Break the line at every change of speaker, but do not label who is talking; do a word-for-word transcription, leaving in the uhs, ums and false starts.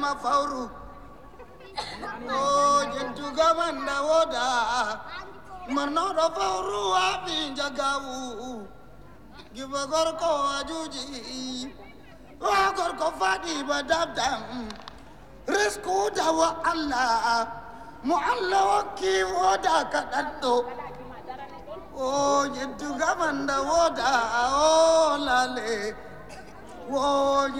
fauru o jentu gamanda woda marno do fauru abi jagawu giba gorko ajuji wa gorko fadi badabdam risku dawa Allah mu Allah wakki woda kadaddo o jentu gamanda woda o lale wo